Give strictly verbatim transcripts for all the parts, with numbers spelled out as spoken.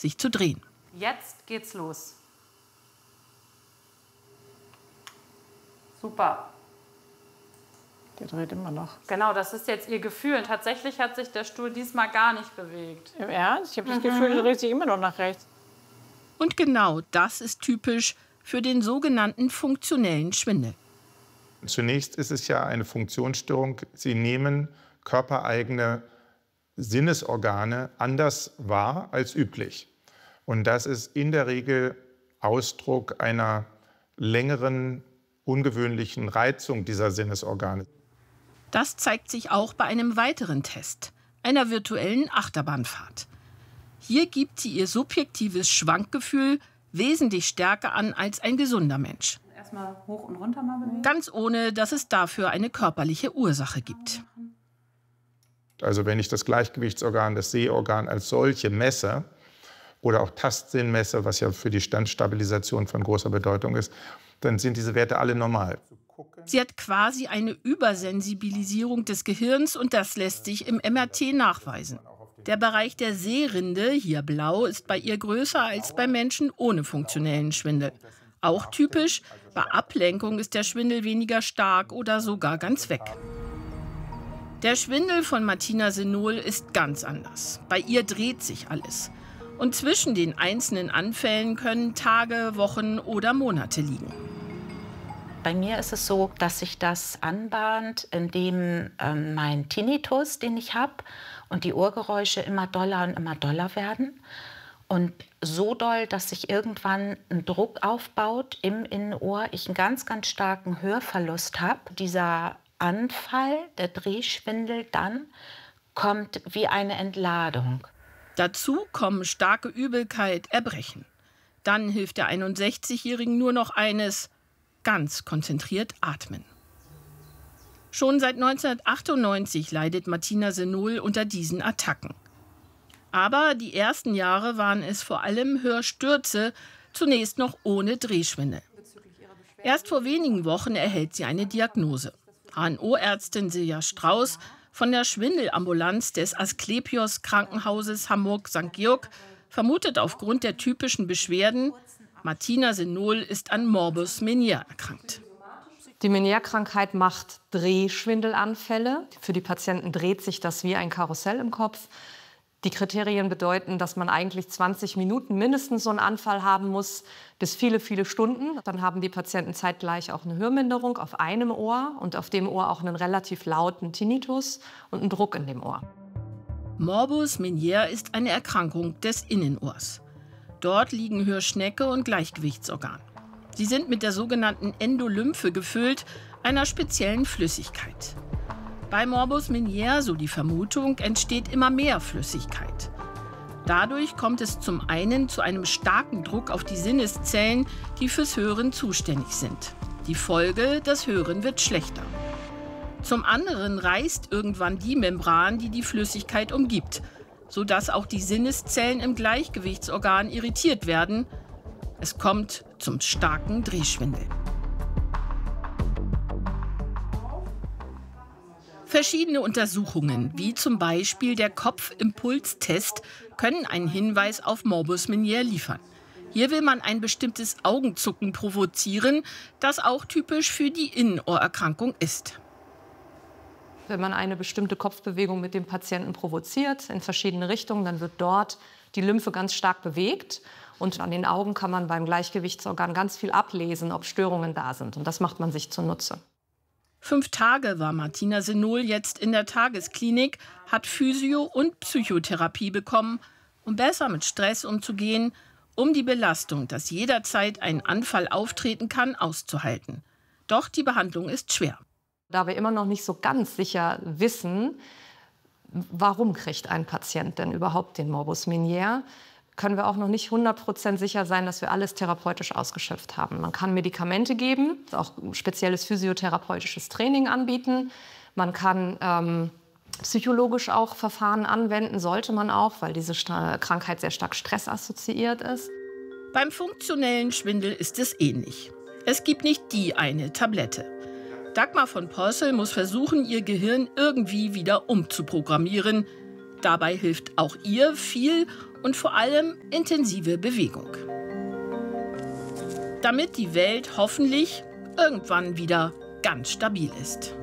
sich zu drehen. Jetzt geht's los. Super. Der dreht immer noch. Genau, das ist jetzt Ihr Gefühl. Tatsächlich hat sich der Stuhl diesmal gar nicht bewegt. Im Ernst? Ich habe das mhm. Gefühl, der dreht sich immer noch nach rechts. Und genau das ist typisch für den sogenannten funktionellen Schwindel. Zunächst ist es ja eine Funktionsstörung. Sie nehmen körpereigene Sinnesorgane anders wahr als üblich. Und das ist in der Regel Ausdruck einer längeren, ungewöhnlichen Reizung dieser Sinnesorgane. Das zeigt sich auch bei einem weiteren Test, einer virtuellen Achterbahnfahrt. Hier gibt sie ihr subjektives Schwankgefühl wesentlich stärker an als ein gesunder Mensch. Erstmal hoch und runter mal bewegen. Ganz ohne, dass es dafür eine körperliche Ursache gibt. Also wenn ich das Gleichgewichtsorgan, das Sehorgan als solche messe oder auch Tastsinn messe, was ja für die Standstabilisation von großer Bedeutung ist, dann sind diese Werte alle normal. Sie hat quasi eine Übersensibilisierung des Gehirns und das lässt sich im M R T nachweisen. Der Bereich der Sehrinde, hier blau, ist bei ihr größer als bei Menschen ohne funktionellen Schwindel. Auch typisch, bei Ablenkung ist der Schwindel weniger stark oder sogar ganz weg. Der Schwindel von Martina Senol ist ganz anders. Bei ihr dreht sich alles. Und zwischen den einzelnen Anfällen können Tage, Wochen oder Monate liegen. Bei mir ist es so, dass sich das anbahnt, indem ähm, mein Tinnitus, den ich habe, und die Ohrgeräusche immer doller und immer doller werden. Und so doll, dass sich irgendwann ein Druck aufbaut im Innenohr, ich einen ganz, ganz starken Hörverlust habe. Dieser Anfall, der Drehschwindel dann, kommt wie eine Entladung. Dazu kommen starke Übelkeit, Erbrechen. Dann hilft der einundsechzigjährigen nur noch eines: ganz konzentriert atmen. Schon seit neunzehnhundertachtundneunzig leidet Martina Senol unter diesen Attacken. Aber die ersten Jahre waren es vor allem Hörstürze, zunächst noch ohne Drehschwindel. Erst vor wenigen Wochen erhält sie eine Diagnose. H N O-Ärztin Silja Strauß von der Schwindelambulanz des Asklepios Krankenhauses Hamburg-Sankt Georg vermutet aufgrund der typischen Beschwerden, Martina Senol ist an Morbus Meniere erkrankt. Die Meniere-Krankheit macht Drehschwindelanfälle. Für die Patienten dreht sich das wie ein Karussell im Kopf. Die Kriterien bedeuten, dass man eigentlich zwanzig Minuten mindestens so einen Anfall haben muss, bis viele, viele Stunden. Dann haben die Patienten zeitgleich auch eine Hörminderung auf einem Ohr und auf dem Ohr auch einen relativ lauten Tinnitus und einen Druck in dem Ohr. Morbus Meniere ist eine Erkrankung des Innenohrs. Dort liegen Hörschnecke und Gleichgewichtsorgan. Sie sind mit der sogenannten Endolymphe gefüllt, einer speziellen Flüssigkeit. Bei Morbus Meniere, so die Vermutung, entsteht immer mehr Flüssigkeit. Dadurch kommt es zum einen zu einem starken Druck auf die Sinneszellen, die fürs Hören zuständig sind. Die Folge: das Hören wird schlechter. Zum anderen reißt irgendwann die Membran, die die Flüssigkeit umgibt, sodass auch die Sinneszellen im Gleichgewichtsorgan irritiert werden. Es kommt zum starken Drehschwindel. Verschiedene Untersuchungen, wie zum Beispiel der Kopfimpulstest, können einen Hinweis auf Morbus Meniere liefern. Hier will man ein bestimmtes Augenzucken provozieren, das auch typisch für die Innenohrerkrankung ist. Wenn man eine bestimmte Kopfbewegung mit dem Patienten provoziert, in verschiedene Richtungen, dann wird dort die Lymphe ganz stark bewegt. Und an den Augen kann man beim Gleichgewichtsorgan ganz viel ablesen, ob Störungen da sind. Und das macht man sich zunutze. Fünf Tage war Martina Senol jetzt in der Tagesklinik, hat Physio- und Psychotherapie bekommen, um besser mit Stress umzugehen, um die Belastung, dass jederzeit ein Anfall auftreten kann, auszuhalten. Doch die Behandlung ist schwer. Da wir immer noch nicht so ganz sicher wissen, warum kriegt ein Patient denn überhaupt den Morbus Meniere, können wir auch noch nicht hundert Prozent sicher sein, dass wir alles therapeutisch ausgeschöpft haben. Man kann Medikamente geben, auch spezielles physiotherapeutisches Training anbieten. Man kann ähm, psychologisch auch Verfahren anwenden, sollte man auch, weil diese Krankheit sehr stark stressassoziiert ist. Beim funktionellen Schwindel ist es ähnlich. Es gibt nicht die eine Tablette. Dagmar von Porsel muss versuchen, ihr Gehirn irgendwie wieder umzuprogrammieren. Dabei hilft auch ihr viel und vor allem intensive Bewegung. Damit die Welt hoffentlich irgendwann wieder ganz stabil ist.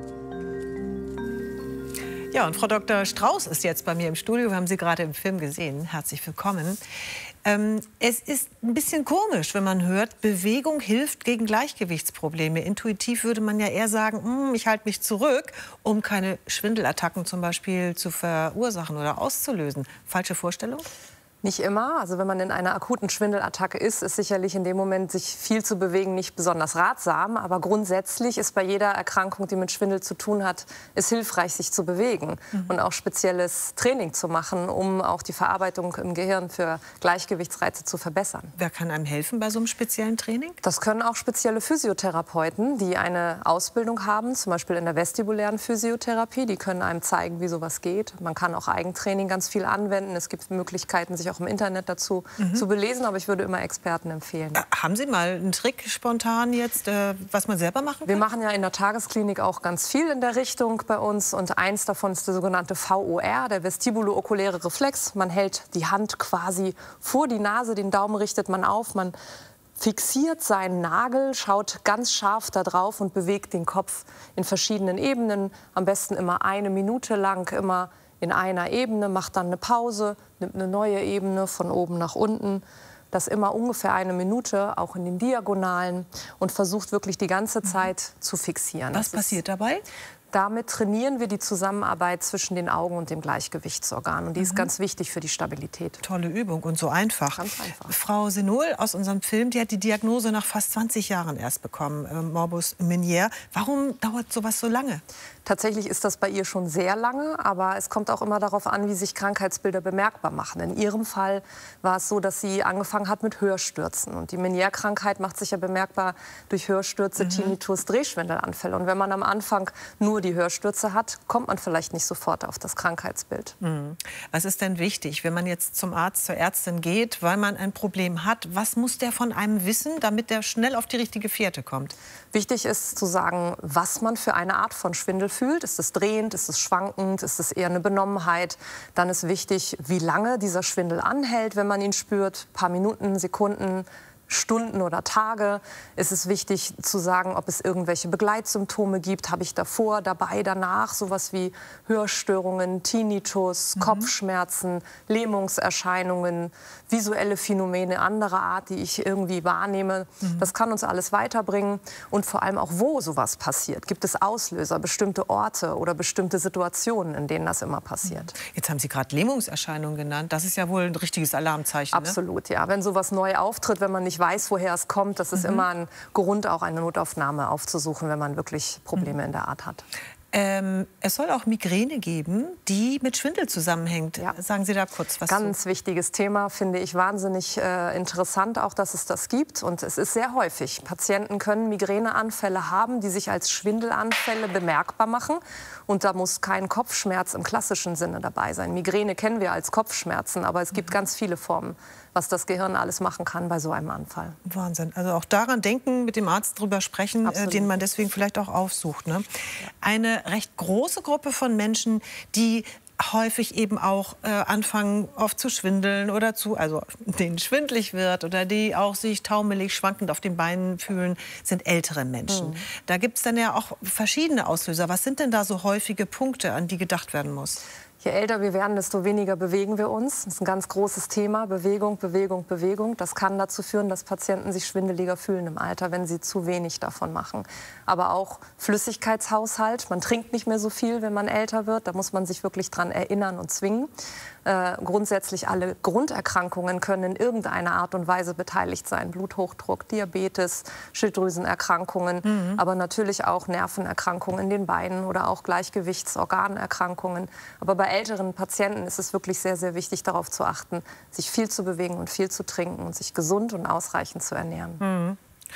Ja, und Frau Doktor Strauß ist jetzt bei mir im Studio. Wir haben Sie gerade im Film gesehen. Herzlich willkommen. Ähm, es ist ein bisschen komisch, wenn man hört, Bewegung hilft gegen Gleichgewichtsprobleme. Intuitiv würde man ja eher sagen, ich halte mich zurück, um keine Schwindelattacken zum Beispiel zu verursachen oder auszulösen. Falsche Vorstellung? Nicht immer. Also wenn man in einer akuten Schwindelattacke ist, ist sicherlich in dem Moment, sich viel zu bewegen, nicht besonders ratsam. Aber grundsätzlich ist bei jeder Erkrankung, die mit Schwindel zu tun hat, es hilfreich, sich zu bewegen. Mhm. Und auch spezielles Training zu machen, um auch die Verarbeitung im Gehirn für Gleichgewichtsreize zu verbessern. Wer kann einem helfen bei so einem speziellen Training? Das können auch spezielle Physiotherapeuten, die eine Ausbildung haben, zum Beispiel in der vestibulären Physiotherapie. Die können einem zeigen, wie sowas geht. Man kann auch Eigentraining ganz viel anwenden. Es gibt Möglichkeiten, sich auch im Internet dazu mhm. zu belesen, aber ich würde immer Experten empfehlen. Äh, haben Sie mal einen Trick spontan jetzt, äh, was man selber machen kann? Wir machen ja in der Tagesklinik auch ganz viel in der Richtung bei uns und eins davon ist der sogenannte V O R, der vestibulo-okuläre Reflex. Man hält die Hand quasi vor die Nase, den Daumen richtet man auf, man fixiert seinen Nagel, schaut ganz scharf da drauf und bewegt den Kopf in verschiedenen Ebenen, am besten immer eine Minute lang, immer in einer Ebene, macht dann eine Pause, nimmt eine neue Ebene von oben nach unten. Das immer ungefähr eine Minute, auch in den Diagonalen und versucht wirklich die ganze Zeit zu fixieren. Was passiert dabei? Damit trainieren wir die Zusammenarbeit zwischen den Augen und dem Gleichgewichtsorgan. Und die ist mhm. ganz wichtig für die Stabilität. Tolle Übung und so einfach. Ganz einfach. Frau Senol aus unserem Film, die hat die Diagnose nach fast zwanzig Jahren erst bekommen, äh, Morbus Meniere. Warum dauert sowas so lange? Tatsächlich ist das bei ihr schon sehr lange, aber es kommt auch immer darauf an, wie sich Krankheitsbilder bemerkbar machen. In ihrem Fall war es so, dass sie angefangen hat mit Hörstürzen. Und die Meniere-Krankheit macht sich ja bemerkbar durch Hörstürze, mhm. Tinnitus, Drehschwindelanfälle. Und wenn man am Anfang nur die Hörstürze hat, kommt man vielleicht nicht sofort auf das Krankheitsbild. Mhm. Was ist denn wichtig, wenn man jetzt zum Arzt, zur Ärztin geht, weil man ein Problem hat? Was muss der von einem wissen, damit der schnell auf die richtige Fährte kommt? Wichtig ist zu sagen, was man für eine Art von Schwindel fühlt. Ist es drehend, ist es schwankend, ist es eher eine Benommenheit? Dann ist wichtig, wie lange dieser Schwindel anhält, wenn man ihn spürt. Ein paar Minuten, Sekunden, Stunden oder Tage. Ist es wichtig zu sagen, ob es irgendwelche Begleitsymptome gibt. Habe ich davor, dabei, danach sowas wie Hörstörungen, Tinnitus, mhm. Kopfschmerzen, Lähmungserscheinungen, visuelle Phänomene anderer Art, die ich irgendwie wahrnehme. Mhm. Das kann uns alles weiterbringen. Und vor allem auch, wo sowas passiert. Gibt es Auslöser, bestimmte Orte oder bestimmte Situationen, in denen das immer passiert. Jetzt haben Sie gerade Lähmungserscheinungen genannt. Das ist ja wohl ein richtiges Alarmzeichen. Absolut, ne? Ja. Wenn sowas neu auftritt, wenn man nicht weiß, woher es kommt, das ist mhm. immer ein Grund, auch eine Notaufnahme aufzusuchen, wenn man wirklich Probleme mhm. in der Art hat. Ähm, es soll auch Migräne geben, die mit Schwindel zusammenhängt. Ja. Sagen Sie da kurz was zu. Ganz wichtiges Thema, finde ich wahnsinnig äh, interessant, auch dass es das gibt. Und es ist sehr häufig. Patienten können Migräneanfälle haben, die sich als Schwindelanfälle bemerkbar machen. Und da muss kein Kopfschmerz im klassischen Sinne dabei sein. Migräne kennen wir als Kopfschmerzen, aber es gibt mhm. ganz viele Formen, was das Gehirn alles machen kann bei so einem Anfall. Wahnsinn. Also auch daran denken, mit dem Arzt drüber sprechen, äh, den man deswegen vielleicht auch aufsucht. Ne? Ja. Eine recht große Gruppe von Menschen, die häufig eben auch äh, anfangen oft zu schwindeln oder zu, also denen schwindlig wird oder die auch sich taumelig, schwankend auf den Beinen fühlen, sind ältere Menschen. Mhm. Da gibt es dann ja auch verschiedene Auslöser. Was sind denn da so häufige Punkte, an die gedacht werden muss? Je älter wir werden, desto weniger bewegen wir uns. Das ist ein ganz großes Thema. Bewegung, Bewegung, Bewegung. Das kann dazu führen, dass Patienten sich schwindeliger fühlen im Alter, wenn sie zu wenig davon machen. Aber auch Flüssigkeitshaushalt. Man trinkt nicht mehr so viel, wenn man älter wird. Da muss man sich wirklich dran erinnern und zwingen. Äh, grundsätzlich alle Grunderkrankungen können in irgendeiner Art und Weise beteiligt sein. Bluthochdruck, Diabetes, Schilddrüsenerkrankungen, mhm. aber natürlich auch Nervenerkrankungen in den Beinen oder auch Gleichgewichtsorganerkrankungen. Aber bei älteren Patienten ist es wirklich sehr, sehr wichtig, darauf zu achten, sich viel zu bewegen und viel zu trinken und sich gesund und ausreichend zu ernähren. Mhm.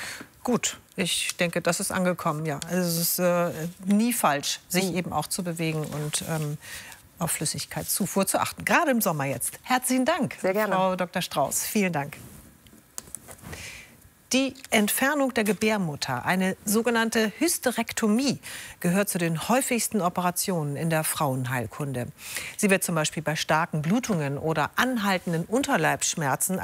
Gut, ich denke, das ist angekommen. Ja. Also es ist äh, nie falsch, sich mhm. eben auch zu bewegen und ähm, auf Flüssigkeitszufuhr zu achten. Gerade im Sommer jetzt. Herzlichen Dank, sehr gerne. Frau Doktor Strauß. Vielen Dank. Die Entfernung der Gebärmutter, eine sogenannte Hysterektomie, gehört zu den häufigsten Operationen in der Frauenheilkunde. Sie wird zum Beispiel bei starken Blutungen oder anhaltenden Unterleibsschmerzen